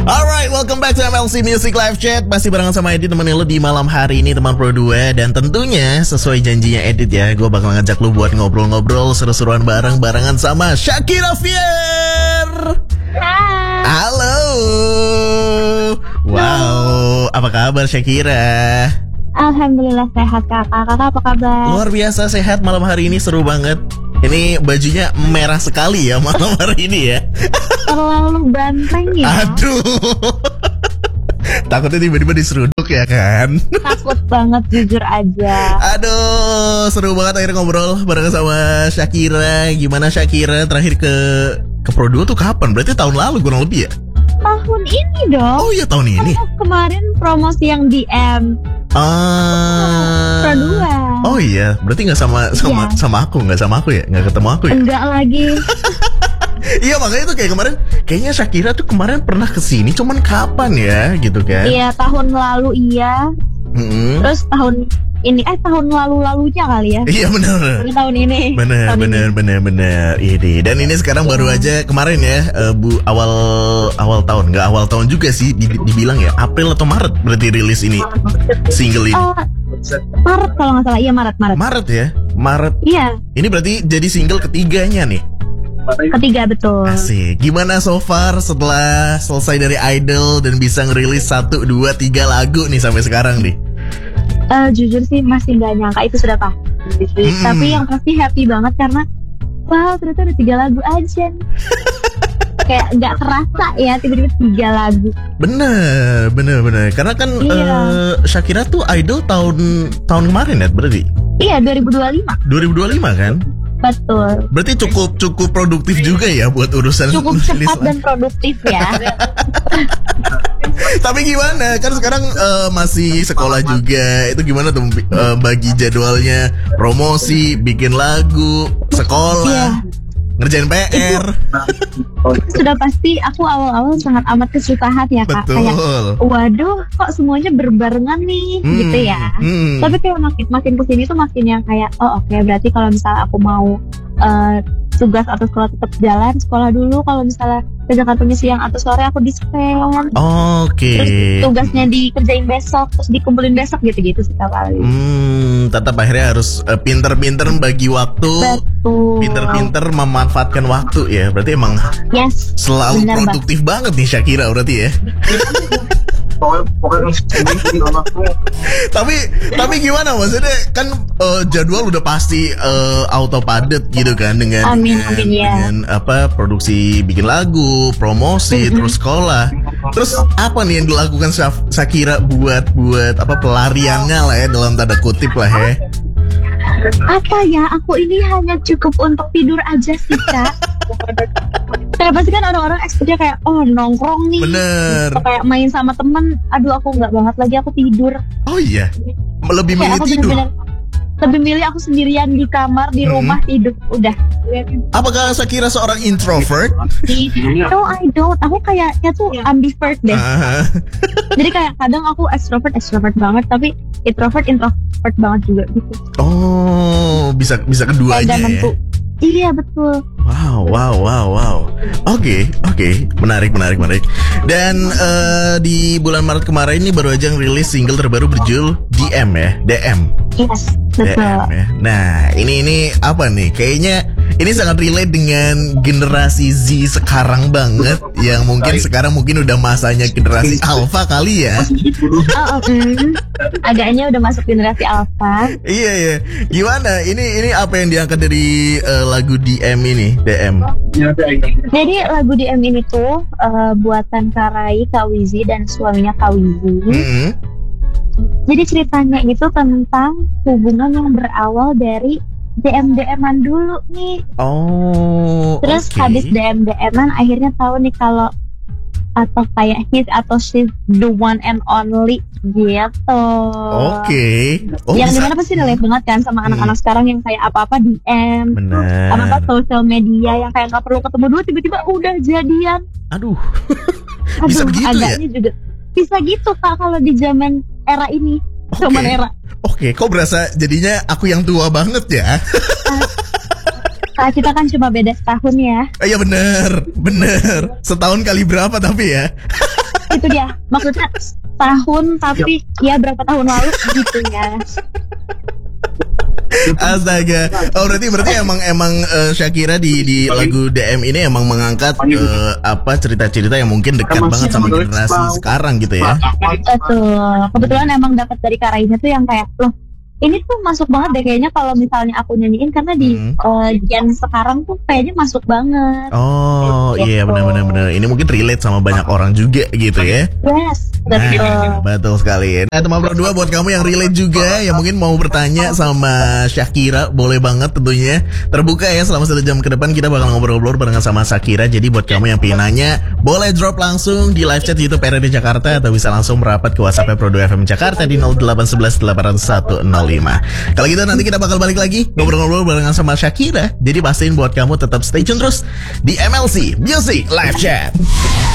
Alright, welcome back to MLC Music Live Chat. Masih barengan sama Edit temenin lo di malam hari ini, teman Pro 2. Dan tentunya sesuai janjinya Edit ya, gue bakal ngajak lo buat ngobrol-ngobrol seru-seruan barengan sama Shakira Fier. Hai. Halo. Wow, apa kabar Shakira? Alhamdulillah sehat kakak. Kakak apa kabar? Luar biasa sehat malam hari ini, seru banget. Ini bajunya merah sekali ya malam hari ini ya. Terlalu banteng ya. Aduh. Takutnya tiba-tiba diseruduk ya kan. Takut banget jujur aja. Aduh, seru banget akhirnya ngobrol bareng sama Shakira. Gimana Shakira terakhir ke Pro 2 tuh kapan? Berarti tahun lalu kurang lebih ya? Tahun ini dong. Oh iya tahun ini. Kemarin promosi yang DM Pro 2. Oh iya, berarti nggak sama aku ya, nggak ketemu aku ya? Enggak lagi. Iya makanya tuh kayak kemarin, kayaknya Shakira tuh kemarin pernah kesini, cuman kapan ya gitu kan? Iya tahun lalu iya. Terus tahun ini tahun lalunya kali ya. Iya benar. Tahun ini. Benar. Ini dan ini sekarang baru aja kemarin ya, awal tahun, nggak awal tahun juga sih, dibilang ya April atau Maret berarti rilis ini single ini. Maret kalau nggak salah, iya Maret. Maret ya, Maret. Iya. Ini berarti jadi single ketiganya nih. Ketiga betul. Asik. Gimana so far setelah selesai dari Idol dan bisa ngerilis 1, 2, 3 lagu nih sampai sekarang nih? Jujur sih masih nggak nyangka itu sudah pasti. Tapi yang pasti happy banget karena wow ternyata ada 3 lagu aja. Kayak nggak kerasa ya tiba-tiba 3 lagu. Bener. Karena kan Shakira tuh Idol tahun kemarin ya berarti? Iya 2025 kan? Betul. Berarti cukup produktif juga ya buat urusan cukup cepat dan produktif ya. Tapi gimana? Kan sekarang masih sekolah juga. Itu gimana tuh bagi jadwalnya? Promosi, bikin lagu, sekolah, ngerjain PR. Sudah pasti aku awal-awal sangat amat kesusahan ya Kak. Betul. Kayak waduh kok semuanya berbarengan nih gitu ya. Tapi kayak makin kesini tuh makin yang kayak oke, berarti kalau misalnya aku mau tugas atau sekolah tetap jalan, sekolah dulu. Kalau misalnya kerja siang atau sore aku dispen. Terus tugasnya dikerjain besok, terus dikumpulin besok gitu sih kali. Tetap akhirnya harus pinter-pinter bagi waktu. Betul. Pinter-pinter memanfaatkan waktu ya. Berarti emang selalu produktif banget nih Shakira berarti ya. Tapi gimana maksudnya kan jadwal udah pasti auto padat gitu kan dengan produksi bikin lagu, promosi, terus sekolah. Terus apa nih yang dilakukan Shakira buat pelariannya lah ya dalam tanda kutip lah ya? Apa ya, aku ini hanya cukup untuk tidur aja sih Kak. Kayak pasti kan orang-orang ekspektnya kayak nongkrong nih. Bener. Kayak main sama temen. Aduh aku nggak banget lagi, aku tidur. Oh iya, lebih milih tidur. Lebih milih aku sendirian di kamar, di rumah tidur, udah. Apakah Shakira seorang introvert? No, I don't. Aku kayaknya tuh ambivert deh. Jadi kayak kadang aku extrovert banget, tapi introvert banget juga gitu. Oh, bisa keduanya ya. Iya betul. Wow. Oke. Menarik. Dan di bulan Maret kemarin ini baru aja ngerilis single terbaru berjudul DM ya, DM. Yes, betul. DM ya. Nah, ini apa nih? Kayaknya ini sangat relate dengan generasi Z sekarang banget, yang mungkin sekarang udah masanya generasi Alpha kali ya. Agaknya udah masuk generasi Alpha. Iya. Gimana? Ini apa yang diangkat dari lagu DM ini? DM. Jadi lagu DM ini tuh buatan Karai, Kak Wizi dan suaminya Kak Wizi. Jadi ceritanya itu tentang hubungan yang berawal dari DM-an dulu nih. Terus habis DM-an akhirnya tahu nih kalau atau kayak his atau she's the one and only gitu. Yang dimana pasti relate banget kan sama anak-anak sekarang yang kayak apa-apa DM, apa-apa sosial media yang kayak nggak perlu ketemu dulu tiba-tiba udah jadian. Aduh, bisa begitu agaknya ya? Juga bisa gitu Kak kalau di zaman era ini. Kok berasa jadinya aku yang tua banget ya? Kita kan cuma beda setahun ya. Iya bener. Setahun kali berapa tapi ya? Itu dia, maksudnya tahun tapi ya berapa tahun lalu gitu ya. Astaga. Oh berarti emang Shakira di lagu DM ini emang mengangkat cerita-cerita yang mungkin dekat banget sama generasi sekarang gitu ya. Betul. Kebetulan emang dapat dari Karainya tuh yang kayak loh, ini tuh masuk banget deh kayaknya kalau misalnya aku nyanyiin, karena di gen sekarang tuh kayaknya masuk banget. Oh iya, benar. Ini mungkin relate sama banyak orang juga gitu ya. Yes, betul. Betul sekali. Nah teman Pro 2, buat kamu yang relate juga, yang mungkin mau bertanya sama Shakira, boleh banget tentunya. Terbuka ya, selama 1 jam ke depan kita bakal ngobrol-ngobrol barengan sama Shakira. Jadi buat kamu yang pengen nanya, boleh drop langsung di live chat YouTube RRD Jakarta, atau bisa langsung merapat ke WhatsApp Pro 2 FM Jakarta di 0811 801 05. Kalau gitu nanti kita bakal balik lagi ngobrol-ngobrol barengan sama Shakira. Jadi pastiin buat kamu tetap stay tune terus di MLC Music Live Chat.